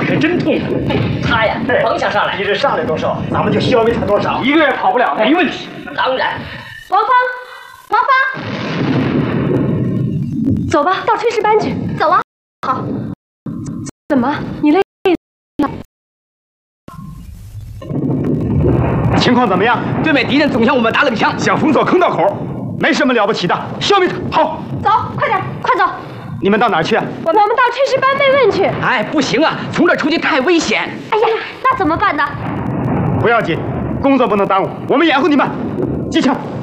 可真痛苦。 他呀，甭想上来， 一日上来多少，咱们就消灭他多少。1个月跑不了，没问题。 当然。 王芳，走吧，到炊事班去。 走啊。 好。怎么？你累了？ 情况怎么样？ 对面敌人总向我们打冷枪， 想封锁坑道口，没什么了不起的，消灭他。好， 走，快点，快走。 你们到哪儿去啊？ 我们到炊事班慰问去。 哎，不行啊，从这出去太危险。 哎呀，那怎么办呢？ 不要紧，工作不能耽误，我们掩护你们。机枪。